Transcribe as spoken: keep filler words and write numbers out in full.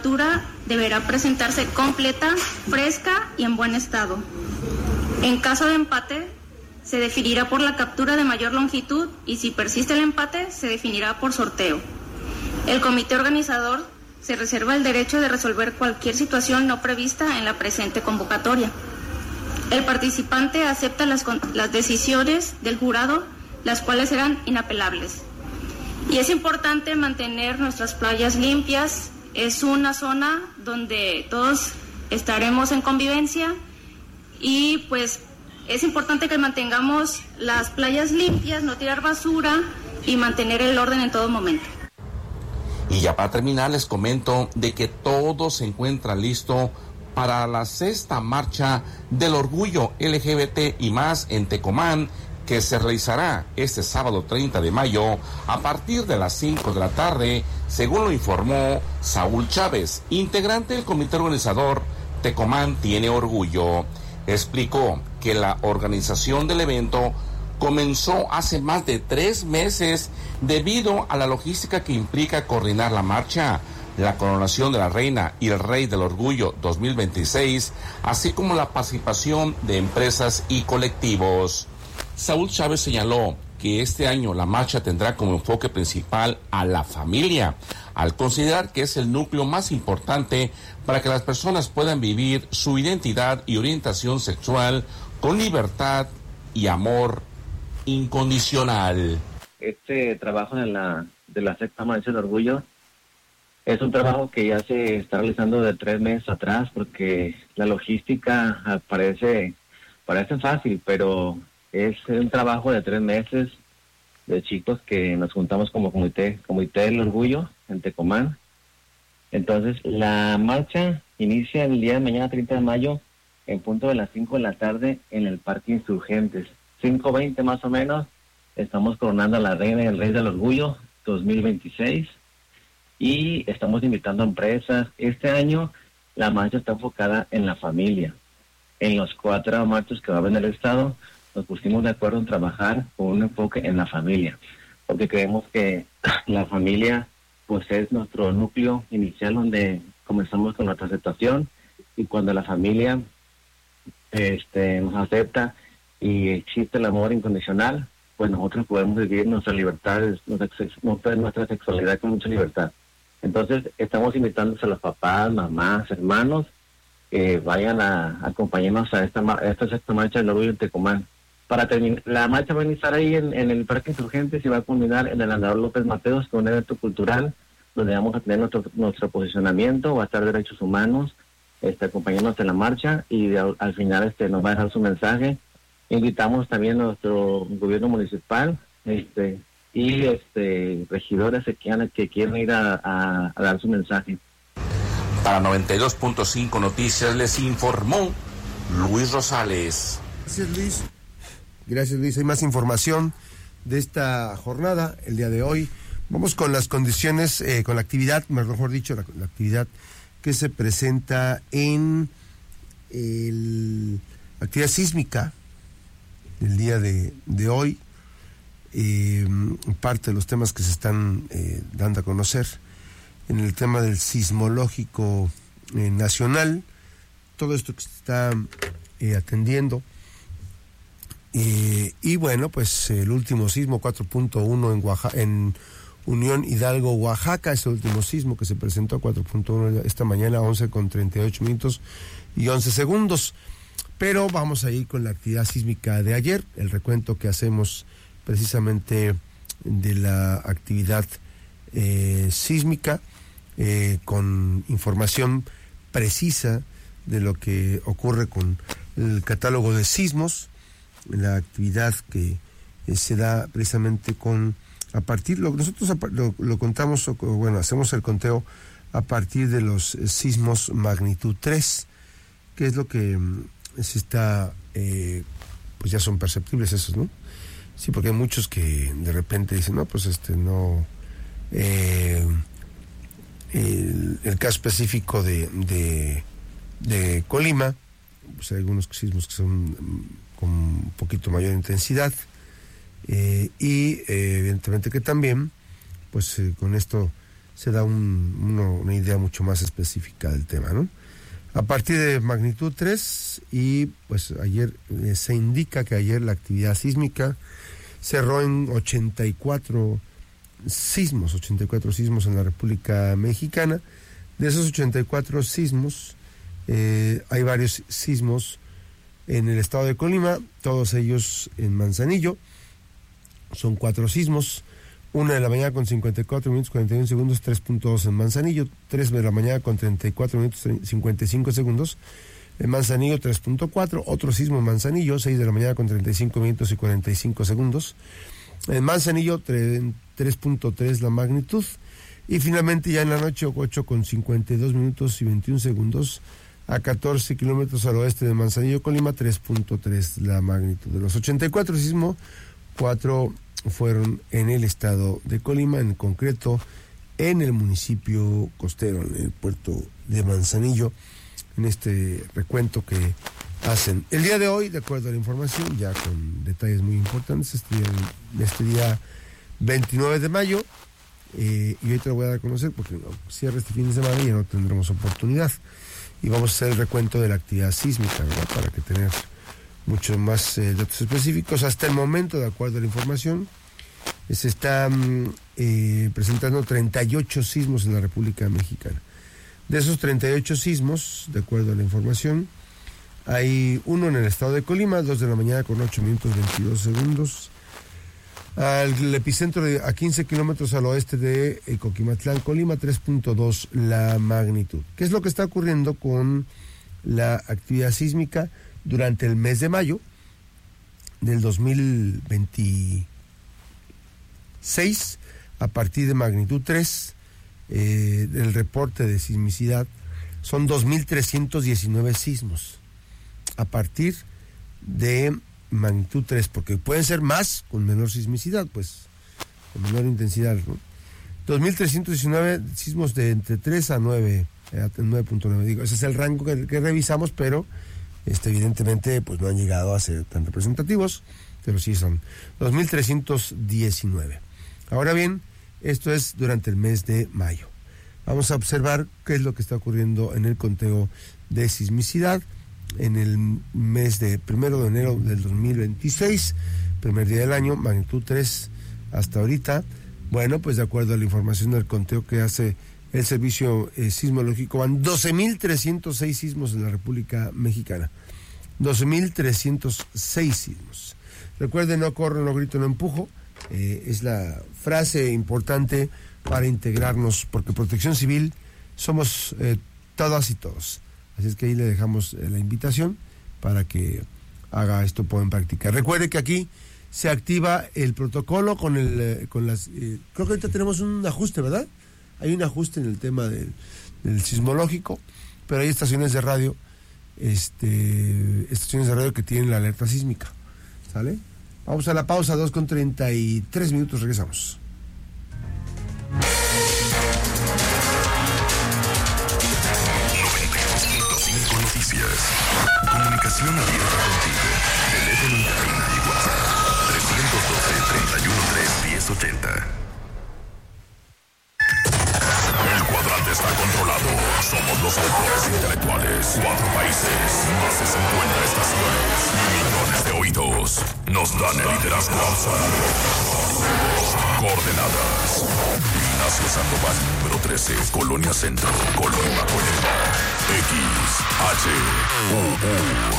captura deberá presentarse completa, fresca y en buen estado. En caso de empate, se definirá por la captura de mayor longitud y si persiste el empate, se definirá por sorteo. El comité organizador se reserva el derecho de resolver cualquier situación no prevista en la presente convocatoria. El participante acepta las, las decisiones del jurado, las cuales serán inapelables. Y es importante mantener nuestras playas limpias. Es una zona donde todos estaremos en convivencia y pues es importante que mantengamos las playas limpias, no tirar basura y mantener el orden en todo momento. Y ya para terminar les comento de que todo se encuentra listo para la sexta marcha del orgullo L G B T y más en Tecomán, que se realizará este sábado treinta de mayo a partir de las cinco de la tarde, según lo informó Saúl Chávez, integrante del comité organizador Tecomán Tiene Orgullo. Explicó que la organización del evento comenzó hace más de tres meses debido a la logística que implica coordinar la marcha, la coronación de la reina y el rey del orgullo dos mil veintiséis, así como la participación de empresas y colectivos. Saúl Chávez señaló que este año la marcha tendrá como enfoque principal a la familia, al considerar que es el núcleo más importante para que las personas puedan vivir su identidad y orientación sexual con libertad y amor incondicional. Este trabajo de la, de la sexta marcha del orgullo es un trabajo que ya se está realizando de tres meses atrás, porque la logística parece, parece fácil, pero es un trabajo de tres meses de chicos que nos juntamos como comité, comité del orgullo en Tecomán. Entonces, la marcha inicia el día de mañana, treinta de mayo, en punto de las cinco de la tarde en el Parque Insurgentes. cinco veinte más o menos, estamos coronando a la reina y el rey del orgullo dos mil veintiséis y estamos invitando a empresas. Este año la marcha está enfocada en la familia. En los cuatro marchas que va a haber en el estado, nos pusimos de acuerdo en trabajar con un enfoque en la familia, porque creemos que la familia pues es nuestro núcleo inicial donde comenzamos con nuestra aceptación, y cuando la familia este, nos acepta y existe el amor incondicional, pues nosotros podemos vivir nuestra libertad, nuestra, nuestra sexualidad con mucha libertad. Entonces estamos invitando a los papás, mamás, hermanos que vayan a, a acompañarnos a esta, a esta sexta marcha del orgullo en Tecomán. Para terminar, la marcha va a iniciar ahí en, en el Parque Insurgentes y va a culminar en el Andador López Mateos con un evento cultural donde vamos a tener nuestro, nuestro posicionamiento, va a estar Derechos Humanos este, acompañándonos en la marcha, y de, al final este, nos va a dejar su mensaje. Invitamos también a nuestro gobierno municipal este, y este, regidores que quieran, que quieran ir a, a, a dar su mensaje. Para noventa y dos punto cinco Noticias les informó Luis Rosales. Gracias, Luis. Gracias, Luis. Hay más información de esta jornada el día de hoy. Vamos con las condiciones, eh, con la actividad, mejor dicho, la, la actividad que se presenta en el, la actividad sísmica del día de, de hoy. Eh, parte de los temas que se están eh, dando a conocer en el tema del sismológico eh, nacional, todo esto que se está eh, atendiendo. Eh, y bueno, pues el último sismo cuatro punto uno en Oaxaca, en Unión Hidalgo, Oaxaca, es el último sismo que se presentó a cuatro punto uno esta mañana, once con treinta y ocho minutos y once segundos. Pero vamos a ir con la actividad sísmica de ayer, el recuento que hacemos precisamente de la actividad eh, sísmica, eh, con información precisa de lo que ocurre con el catálogo de sismos, la actividad que eh, se da precisamente con, a partir, lo, nosotros lo, lo contamos, o, bueno, hacemos el conteo a partir de los eh, sismos magnitud tres, que es lo que eh, se está, eh, pues ya son perceptibles esos, ¿no? Sí, porque hay muchos que de repente dicen, no, pues este, no, eh, el, el caso específico de, de, de Colima, pues hay algunos sismos que son con un poquito mayor intensidad, eh, y eh, evidentemente que también pues eh, con esto se da un, uno, una idea mucho más específica del tema, ¿no? A partir de magnitud tres, y pues ayer eh, se indica que ayer la actividad sísmica cerró en ochenta y cuatro sismos, ochenta y cuatro sismos en la República Mexicana. De esos ochenta y cuatro sismos, eh, hay varios sismos en el estado de Colima, todos ellos en Manzanillo. Son cuatro sismos. Una de la mañana con cincuenta y cuatro minutos cuarenta y uno segundos, tres punto dos en Manzanillo. Tres de la mañana con treinta y cuatro minutos cincuenta y cinco segundos en Manzanillo, tres punto cuatro. Otro sismo en Manzanillo, seis de la mañana con treinta y cinco minutos y cuarenta y cinco segundos. En Manzanillo, tres punto tres la magnitud. Y finalmente ya en la noche, ocho con cincuenta y dos minutos y veintiún segundos, a catorce kilómetros al oeste de Manzanillo, Colima, tres punto tres la magnitud. De los ochenta y cuatro sismos, cuatro fueron en el estado de Colima, en concreto en el municipio costero, en el puerto de Manzanillo, en este recuento que hacen. El día de hoy, de acuerdo a la información, ya con detalles muy importantes, este día, este día veintinueve de mayo, eh, y hoy te lo voy a dar a conocer porque no, cierra este fin de semana y ya no tendremos oportunidad. Y vamos a hacer el recuento de la actividad sísmica, ¿verdad? Para que tener muchos más eh, datos específicos. Hasta el momento, de acuerdo a la información, se están eh, presentando treinta y ocho sismos en la República Mexicana. De esos treinta y ocho sismos, de acuerdo a la información, hay uno en el estado de Colima, dos de la mañana con ocho minutos veintidós segundos. Al epicentro de, a quince kilómetros al oeste de eh, Coquimatlán, Colima, tres punto dos la magnitud. ¿Qué es lo que está ocurriendo con la actividad sísmica durante el mes de mayo del dos mil veintiséis? A partir de magnitud tres, eh, del reporte de sismicidad, son dos mil trescientos diecinueve sismos. A partir de magnitud tres, porque pueden ser más con menor sismicidad, pues, con menor intensidad, ¿no? dos mil trescientos diecinueve sismos de entre tres a nueve, eh, nueve punto nueve, digo, ese es el rango que, que revisamos, pero este, evidentemente pues no han llegado a ser tan representativos, pero sí son dos mil trescientos diecinueve. Ahora bien, esto es durante el mes de mayo. Vamos a observar qué es lo que está ocurriendo en el conteo de sismicidad en el mes de primero de enero del dos mil veintiséis, primer día del año, magnitud tres hasta ahorita. Bueno, pues de acuerdo a la información del conteo que hace el Servicio eh, Sismológico, van doce mil trescientos seis sismos en la República Mexicana. doce mil trescientos seis sismos. Recuerden, no corro, no grito, no empujo. Eh, es la frase importante para integrarnos, porque Protección Civil somos eh, todas y todos. Así es que ahí le dejamos eh, la invitación para que haga esto, pueden practicar. Recuerde que aquí se activa el protocolo con el eh, con las eh, creo que ahorita tenemos un ajuste, ¿verdad? Hay un ajuste en el tema del, del sismológico, pero hay estaciones de radio, este estaciones de radio que tienen la alerta sísmica. ¿Sale? Vamos a la pausa, dos con treinta y tres minutos, regresamos. Noticias. Comunicación abierta contigo. Teléfono en cabina y WhatsApp. tres uno dos, tres uno tres, uno cero ocho cero. El cuadrante está controlado. Somos los autores intelectuales. Cuatro países, más de cincuenta estaciones, millones de oídos. Nos dan el liderazgo absoluto. Coordenadas: Ignacio Sandoval, número trece, Colonia Centro, Colonia Colima. X, H, U, U,